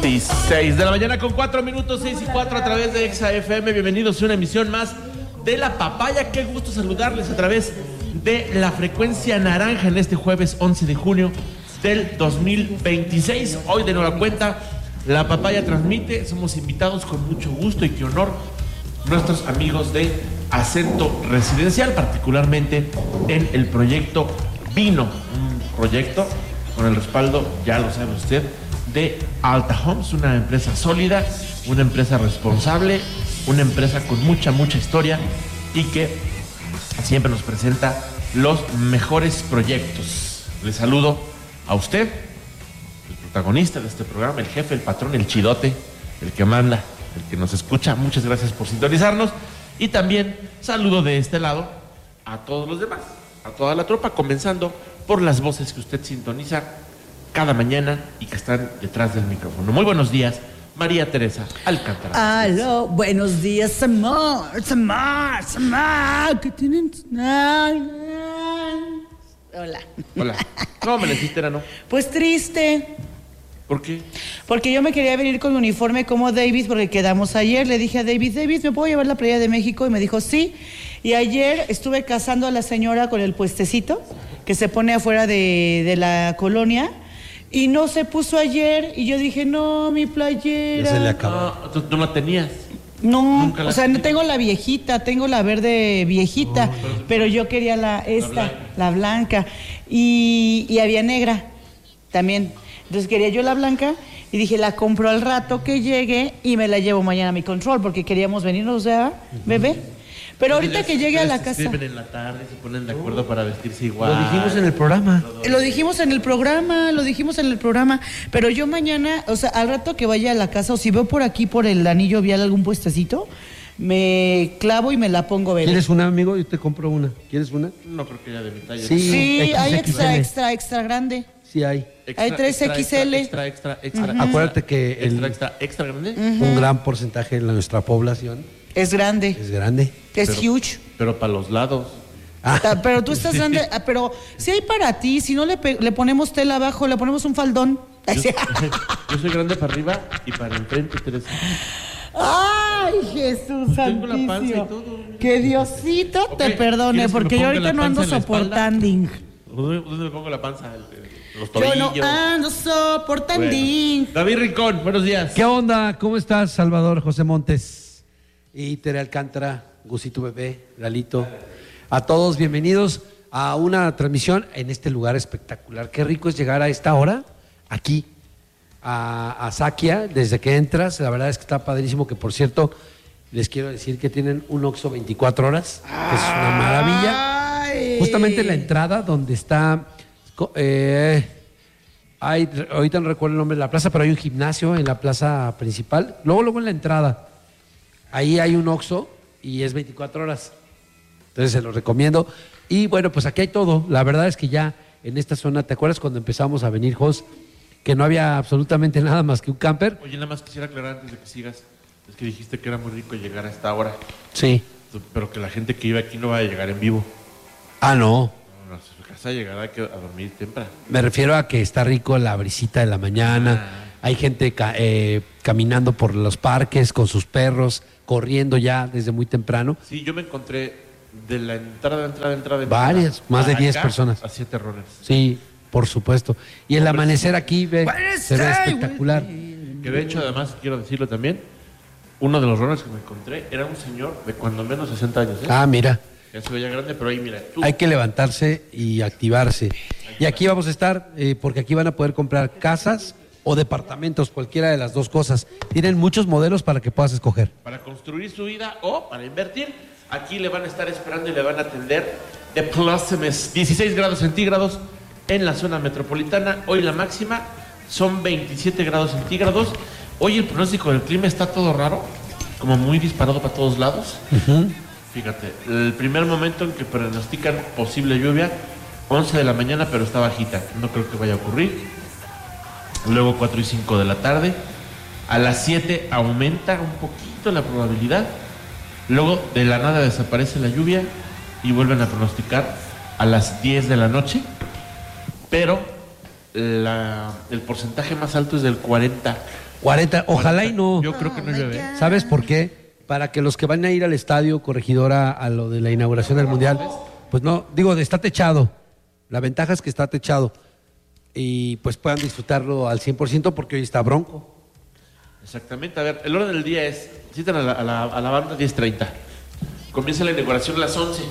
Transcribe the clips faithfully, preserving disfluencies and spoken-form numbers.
Y seis de la mañana con cuatro minutos, seis y cuatro a través de Exa F M. Bienvenidos a una emisión más de La Papaya. Qué gusto saludarles a través de la frecuencia naranja en este jueves once de junio del dos mil veintiséis. Hoy de nueva cuenta, La Papaya transmite. Somos invitados con mucho gusto y qué honor nuestros amigos de Acento Residencial, particularmente en el proyecto Vino, un proyecto con el respaldo, ya lo sabe usted, de Alta Homes, una empresa sólida, una empresa responsable, una empresa con mucha, mucha historia y que siempre nos presenta los mejores proyectos. Le saludo a usted, el protagonista de este programa, el jefe, el patrón, el chidote, el que manda, el que nos escucha. Muchas gracias por sintonizarnos y también saludo de este lado a todos los demás, a toda la tropa, comenzando por las voces que usted sintoniza cada mañana y que están detrás del micrófono. Muy buenos días, María Teresa Alcántara. Aló, buenos días, amor, amor, amor, ¿qué tienen? Hola. Hola. ¿Cómo me le hiciste, no? Pues triste. ¿Por qué? Porque yo me quería venir con mi uniforme como David, porque quedamos ayer. Le dije a David, David, ¿me puedo llevar la playa de México? Y me dijo, sí. Y ayer estuve cazando a la señora con el puestecito que se pone afuera de, de la colonia. Y no se puso ayer. Y yo dije, no, mi playera. Ya se le acabó. No, ¿tú, tú la tenías? No, o sea, no tengo la viejita, tengo la verde viejita, no, pero, pero yo quería la esta, la blanca, la blanca. Y, y había negra también. Entonces quería yo la blanca y dije, la compro al rato que llegue y me la llevo mañana a mi control, porque queríamos venirnos, o sea, bebé. Pero ahorita que llegue a la casa. Se en la tarde, se ponen de acuerdo para vestirse igual. Lo dijimos en el programa. Lo dijimos en el programa, lo dijimos en el programa. Pero yo mañana, o sea, al rato que vaya a la casa, o si veo por aquí, por el anillo vial, algún puestecito, me clavo y me la pongo, bebé. ¿Quieres una, amigo? Yo te compro una. ¿Quieres una? No creo que ya de mi talla. Sí, sí hay extra, extra, extra grande. Sí hay. Extra, hay tres equis ele. Extra, extra, extra, extra. Uh-huh. Acuérdate que el, extra, extra, extra grande. Uh-huh. Un gran porcentaje de nuestra población es grande. Es grande. Es pero, huge. Pero para los lados. Ah. Pero tú estás grande. Pero si hay para ti, si no le, le ponemos tela abajo, le ponemos un faldón. Yo, yo soy grande para arriba y para enfrente, Teresa. Ay, Jesús santísimo. La panza y todo. Que Diosito okay. te perdone, porque yo ahorita no ando soportando. ¿Dónde me pongo la panza? Los tobillos. Yo no ando soportando. Bueno. David Rincón, buenos días. ¿Qué onda? ¿Cómo estás, Salvador José Montes? Y Tere Alcántara, Gusito Bebé, Lalito. A todos, bienvenidos a una transmisión en este lugar espectacular. Qué rico es llegar a esta hora, aquí, a, a Saquia, desde que entras. La verdad es que está padrísimo, que por cierto, les quiero decir que tienen un Oxxo veinticuatro horas, que es una maravilla. Ay. Justamente en la entrada donde está, eh, hay, ahorita no recuerdo el nombre de la plaza, pero hay un gimnasio en la plaza principal. Luego, luego en la entrada, ahí hay un Oxxo y es veinticuatro horas. Entonces se los recomiendo. Y bueno, pues aquí hay todo. La verdad es que ya en esta zona, ¿te acuerdas cuando empezamos a venir, Jos? Que no había absolutamente nada más que un camper. Oye, nada más quisiera aclarar antes de que sigas. Es que dijiste que era muy rico llegar a esta hora. Sí. Pero que la gente que vive aquí no va a llegar en vivo. Ah, no. No, no, a su casa llegará a dormir temprano. Me refiero a que está rico la brisita de la mañana. Ah. Hay gente ca- eh, caminando por los parques con sus perros, corriendo ya desde muy temprano. Sí, yo me encontré de la entrada, entrada, entrada. Varias, entrada, más de diez personas. A siete errores. Sí, por supuesto. Y el amanecer aquí ve, se ve espectacular. Que de hecho, además, quiero decirlo también, uno de los runners que me encontré era un señor de cuando menos sesenta años. ¿eh? Ah, mira. Ya se veía grande, pero ahí mira. Tú. Hay que levantarse y activarse. Y aquí vamos a estar, eh, porque aquí van a poder comprar casas o departamentos, cualquiera de las dos cosas. Tienen muchos modelos para que puedas escoger. Para construir su vida o para invertir, aquí le van a estar esperando y le van a atender de plácemes. dieciséis grados centígrados en la zona metropolitana. Hoy la máxima son veintisiete grados centígrados. Hoy el pronóstico del clima está todo raro, como muy disparado para todos lados. Uh-huh. Fíjate, el primer momento en que pronostican posible lluvia, once de la mañana, pero está bajita. No creo que vaya a ocurrir. Luego cuatro y cinco de la tarde. A las siete aumenta un poquito la probabilidad. Luego de la nada desaparece la lluvia y vuelven a pronosticar a las diez de la noche. Pero la, el porcentaje más alto es del cuarenta cuarenta, ojalá y no. Yo creo que no llueve. ¿Sabes por qué? Para que los que van a ir al estadio Corregidora a lo de la inauguración del Mundial, pues no, digo, está techado. La ventaja es que está techado. Y pues puedan disfrutarlo al cien por ciento porque hoy está Bronco. Exactamente. A ver, el orden del día es, citan a la, a la, a la banda diez treinta. Comienza la inauguración a las once.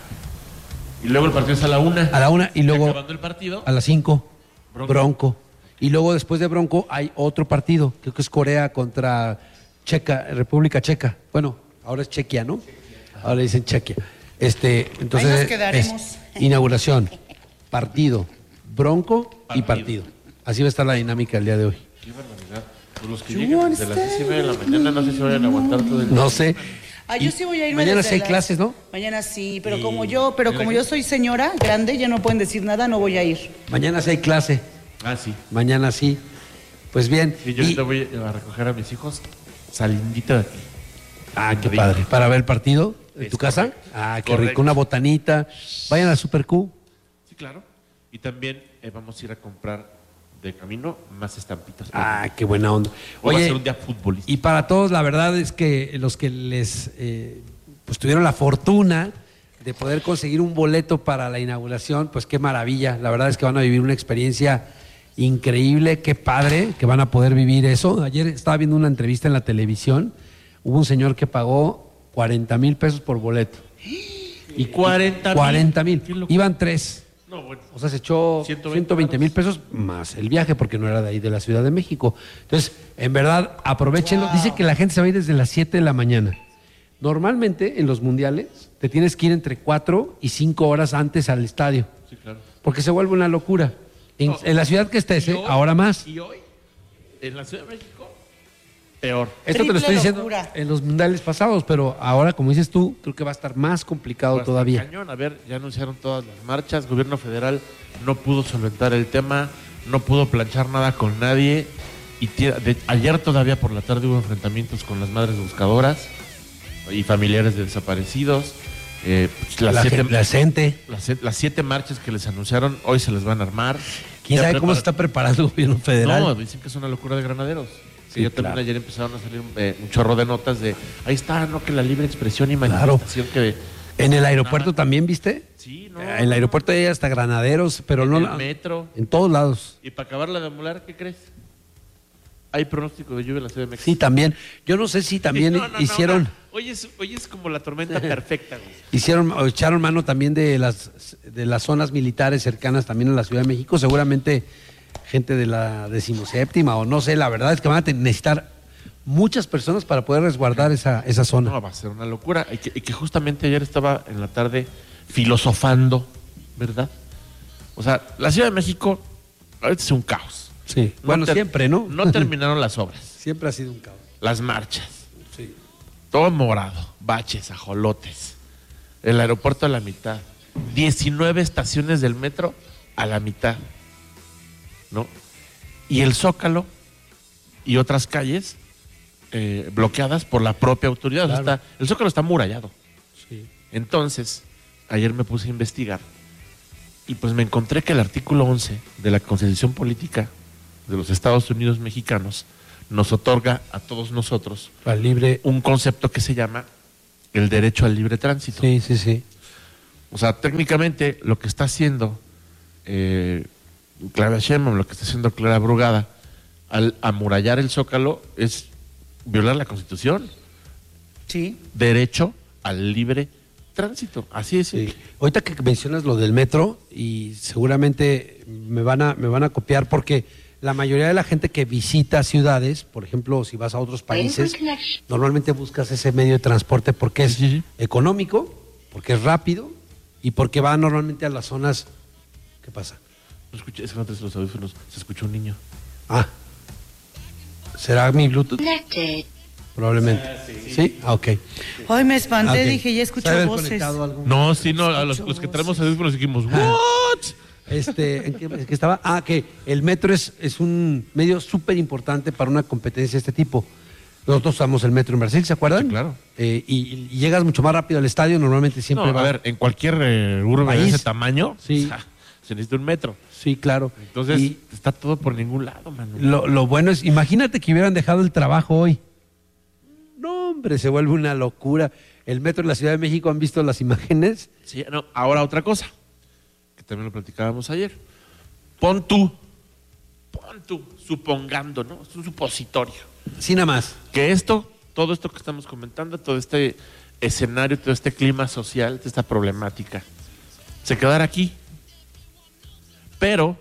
Y luego el partido es a la una. A la una y luego acabando el partido, a las cinco, Bronco. Bronco. Y luego después de Bronco hay otro partido, creo que es Corea contra Checa, República Checa. Bueno, ahora es Chequia, ¿no? Ahora le dicen Chequia. Este, entonces Ahí nos quedaremos. es inauguración, partido, Bronco y Partido. partido. Así va a estar la dinámica el día de hoy. Qué barbaridad. Pues los que lleguen desde las diez y media de la mañana no sé si vayan a aguantar todo el día. No sé. Ah, yo sí voy a irme Mañana desde sí hay las- clases, ¿no? Mañana sí, pero Y- como yo, pero como yo soy señora grande, ya no pueden decir nada, no voy a ir. Mañana sí hay clase, Ah, sí. mañana sí. Pues bien. Y yo Y- ahorita voy a recoger a mis hijos salindita de aquí. Ah, qué Rico. padre. ¿Para ver el partido en Es tu casa? correcto. Ah, qué Correcto. rico. Una botanita. Vayan al Super Q. Sí, claro. Y también eh, vamos a ir a comprar de camino más estampitas. Ah, qué buena onda. Hoy va a Oye, ser un día futbolístico. y para todos, la verdad es que los que les eh, pues tuvieron la fortuna de poder conseguir un boleto para la inauguración, pues qué maravilla. La verdad es que van a vivir una experiencia increíble, qué padre que van a poder vivir eso. Ayer estaba viendo una entrevista en la televisión, hubo un señor que pagó cuarenta mil pesos por boleto. Y cuarenta mil. cuarenta mil. Qué locura. Iban tres. No, bueno. O sea, se echó ciento veinte ciento veinte mil pesos más el viaje, porque no era de ahí de la Ciudad de México. Entonces, en verdad, aprovechenlo. Dice que la gente se va a ir desde las siete de la mañana. Normalmente, en los mundiales, te tienes que ir entre cuatro y cinco horas antes al estadio, Sí, claro. porque se vuelve una locura. En, No. en la ciudad que estés, Y ¿eh? hoy- ahora más. Y hoy, en la Ciudad de México, peor. Esto te lo Triple estoy diciendo locura. en los mundiales pasados, pero ahora, como dices tú, creo que va a estar más complicado Va a estar todavía. cañón. A ver, ya anunciaron todas las marchas. Gobierno federal no pudo solventar el tema, no pudo planchar nada con nadie. Y tie- de- ayer todavía por la tarde hubo enfrentamientos con las madres buscadoras y familiares de desaparecidos. Eh, pues, las, La, siete, gente- la gente, las, se- las siete marchas que les anunciaron hoy se les van a armar. ¿quién Ya sabe cómo prepara- se está preparando el gobierno federal? No, dicen que es una locura de granaderos. Sí, Sí, ya también claro. ayer empezaron a salir eh, un chorro de notas de ahí está, no, que la libre expresión y Claro. manifestación que En el aeropuerto también, ¿viste? sí, no. En el aeropuerto hay hasta granaderos, pero en no. el la- metro. En todos lados. Y para acabarla de amolar, ¿qué crees? Hay pronóstico de lluvia en la Ciudad de México. Sí, también. Yo no sé si también No, no, no, hicieron, no. Hoy es, hoy es como la tormenta perfecta, güey. hicieron, o echaron mano también de las de las zonas militares cercanas también a la Ciudad de México. Seguramente gente de la decimoséptima o no sé. La verdad es que van a te- necesitar muchas personas para poder resguardar esa esa zona. No, va a ser una locura. Y que, y que justamente ayer estaba en la tarde filosofando, ¿verdad? O sea, la Ciudad de México ahorita es un caos. Sí. No Bueno, ter- siempre, ¿no? No terminaron las obras, Siempre ha sido un caos. las marchas, Sí. todo morado, baches, ajolotes, el aeropuerto a la mitad, diecinueve estaciones del metro a la mitad, ¿no? Y el Zócalo y otras calles eh, bloqueadas por la propia autoridad. O sea, Claro. está- el Zócalo está amurallado. Sí. Entonces, ayer me puse a investigar y pues me encontré que el artículo once de la Constitución Política de los Estados Unidos Mexicanos nos otorga a todos nosotros Al libre. un concepto que se llama el derecho al libre tránsito. Sí, sí, sí. O sea, técnicamente lo que está haciendo eh, Clara Sheinbaum, lo que está haciendo Clara Brugada al amurallar el Zócalo es violar la Constitución. Sí. Derecho al libre tránsito. Así es. Sí. Ahorita que mencionas lo del metro, y seguramente me van a, me van a copiar, porque la mayoría de la gente que visita ciudades, por ejemplo, si vas a otros países, normalmente buscas ese medio de transporte porque es Sí, sí, sí. económico, porque es rápido y porque va normalmente a las zonas. ¿Qué pasa? No escuché, es que no traes los audífonos. Se escuchó un niño. Ah, ¿será mi Bluetooth? Connected. Probablemente. ¿Sí? Ah, ok. Hoy me espanté, Ah, ok. dije, ya ¿Se escucho haber voces. conectado algún- No, sí, no. A los, los que traemos audífonos dijimos, ¿what? Este, ¿en qué, en qué estaba? Ah, que el metro es, es un medio súper importante para una competencia de este tipo. Nosotros usamos el metro en Brasil, ¿se acuerdan? Sí, claro. Eh, y, y llegas mucho más rápido al estadio, normalmente siempre No, va. a ver, en cualquier eh, urbe de País. ese tamaño, Sí. o sea, se necesita un metro. Sí, claro. Entonces, y está todo por ningún lado, mano. Lo, lo bueno es, imagínate que hubieran dejado el trabajo hoy. No, hombre, se vuelve una locura. El metro en la Ciudad de México, ¿han visto las imágenes? Sí, no, ahora otra cosa, que también lo platicábamos ayer. Pon tú, pon tú, supongando, ¿no? Es un supositorio. Sí, nada más. Que esto, todo esto que estamos comentando, todo este escenario, todo este clima social, toda esta problemática, se quedara aquí. Pero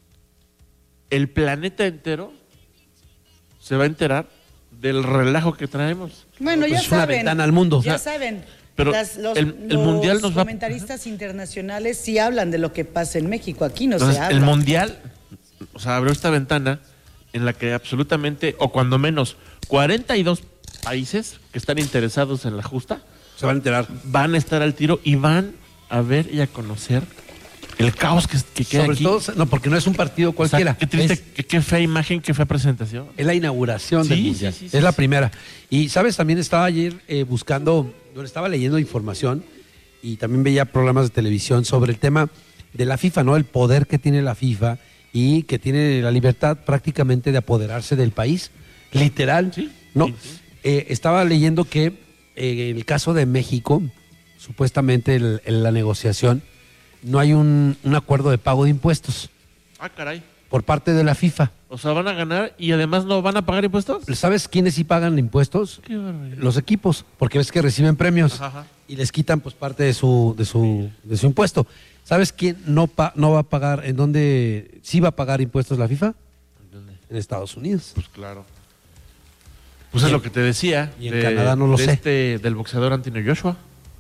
el planeta entero se va a enterar del relajo que traemos. Bueno, ya es una saben. ventana al mundo. Ya O sea, saben. pero Las- los el- el los mundial nos va a- comentaristas internacionales sí hablan de lo que pasa en México. Aquí no Entonces, se habla. el mundial, o sea, abrió esta ventana en la que absolutamente, o cuando menos, cuarenta y dos países que están interesados en la justa se van a enterar. van a estar al tiro y van a ver y a conocer el caos que, que queda Sobre aquí. todo, no, porque no es un partido O sea, cualquiera. qué triste, Es, qué, qué fea imagen, qué fea presentación. es la inauguración Sí, del sí, Mundial. sí, sí, es la sí. primera. Y, ¿sabes? También estaba ayer eh, buscando, bueno, estaba leyendo información y también veía programas de televisión sobre el tema de la FIFA, ¿no? El poder que tiene la FIFA y que tiene la libertad prácticamente de apoderarse del país. Literal. Sí, ¿no? sí, sí. Eh, estaba leyendo que eh, en el caso de México, supuestamente el- en la negociación, no hay un, un acuerdo de pago de impuestos Ah, caray. por parte de la FIFA. O sea, van a ganar y además no van a pagar impuestos. ¿Sabes quiénes sí pagan impuestos? Qué barbaridad. Los equipos, porque ves que reciben premios Ajá, ajá. y les quitan pues parte de su de su de su impuesto. ¿Sabes quién no pa- no va a pagar, en dónde sí va a pagar impuestos la FIFA? ¿Dónde? En Estados Unidos. Pues claro. Pues es lo que te decía. y en Canadá no lo de sé. Este, del boxeador Anthony Joshua.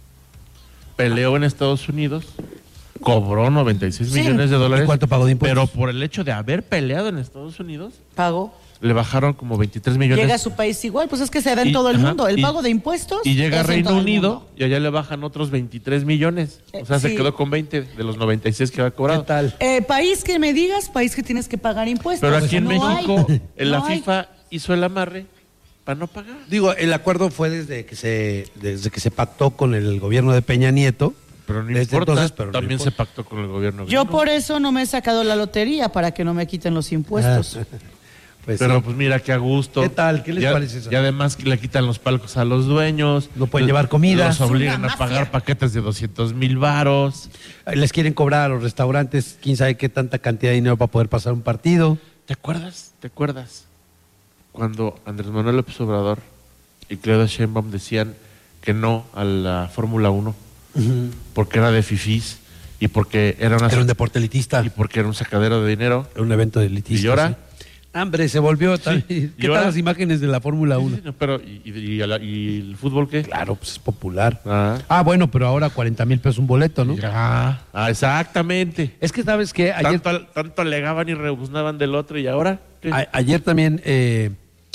Peleó en Estados Unidos, cobró noventa y seis Sí. millones de dólares. ¿Y cuánto pagó de impuestos? Pero por el hecho de haber peleado en Estados Unidos, Pago. le bajaron como veintitrés millones. Llega a su país igual, pues es que se da en Y- todo el ajá, mundo. El y- pago de impuestos. Y llega a es en Reino todo el Unido mundo. y allá le bajan otros veintitrés millones. O sea, Eh, se sí. quedó con veinte de los noventa y seis que había ¿Qué cobrado. tal? Eh, país que me digas, país que tienes que pagar impuestos. Pero aquí en No México, hay. en la No hay. FIFA hizo el amarre para no pagar. Digo, el acuerdo fue desde que se desde que se pactó con el gobierno de Peña Nieto. Pero no Desde importa, entonces, pero no también se importa. pactó con el gobierno. Yo gringo. por eso no me he sacado la lotería, para que no me quiten los impuestos. Pues, Pero sí. pues mira qué a gusto. ¿Qué tal? ¿Qué les Ya- parece eso? Y además que le quitan los palcos a los dueños. No pueden Los- llevar comida. Los obligan Es una a pagar mafia. paquetes de doscientos mil varos. les quieren cobrar a los restaurantes, quién sabe qué tanta cantidad de dinero para poder pasar un partido. ¿Te acuerdas? ¿Te acuerdas? Cuando Andrés Manuel López Obrador y Claudia Sheinbaum decían que no a la Fórmula uno porque era de fifís y porque era una Era un deporte elitista, y porque era un sacadero de dinero. era un evento elitista. ¿Y ahora? sí. Hambre, se volvió tal. Sí. ¿Qué ¿Y ahora? tal las imágenes de la Fórmula uno? Sí, sí, no, pero ¿y, y- y a la- y el fútbol qué? Claro, pues es popular. Ah, Ah, bueno, pero ahora cuarenta mil pesos un boleto, ¿no? ah, ah, exactamente. Es que sabes que ayer, Tanto, tanto alegaban y rebuznaban del otro y ahora ¿qué? a- ayer también eh,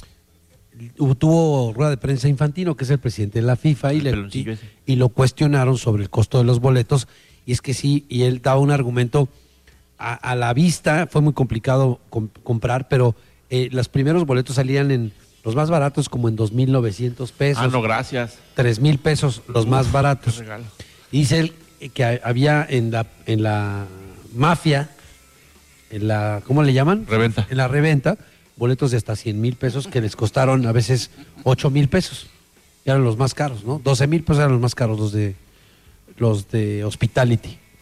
hubo- tuvo rueda de prensa Infantino, que es el presidente de la FIFA, y, El le- peloncillo y- ese. y lo cuestionaron sobre el costo de los boletos. Y es que sí, y él daba un argumento a, a la vista, fue muy complicado com- comprar, pero eh, los primeros boletos salían en los más baratos como en dos mil novecientos pesos, Ah, no, gracias. tres mil pesos los más Qué baratos. regalo. Y dice él que ha- había en la, en la mafia, en la, ¿cómo le llaman? Reventa. En la reventa, boletos de hasta cien mil pesos que les costaron a veces ocho mil pesos. Y eran los más caros, ¿no? doce mil pesos eran los más caros, los de, los de Hospitality.